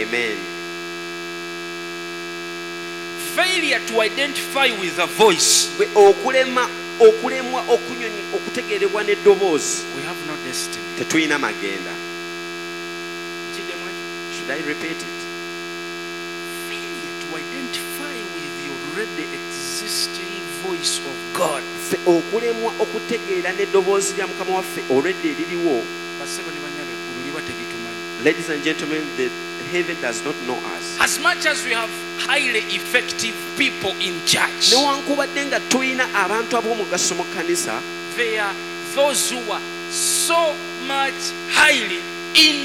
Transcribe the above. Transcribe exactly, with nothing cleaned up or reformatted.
Amen. Failure to identify with a voice. Okulema okulemwa okunyonyi okutegerebwa n'eddoboozi. We have no destiny. Tetulina magenda. Should I repeat it? Failure to identify with the already existing voice of God. Okulemwa okutegeera n'eddoboozi lya Mukama waffe already eririwo. Ladies and gentlemen, the heaven does not know us. As much as we have highly effective people in church, newankubadde nga tulina abantu ab'omugaso mu kkanisa, there are those who are so much highly in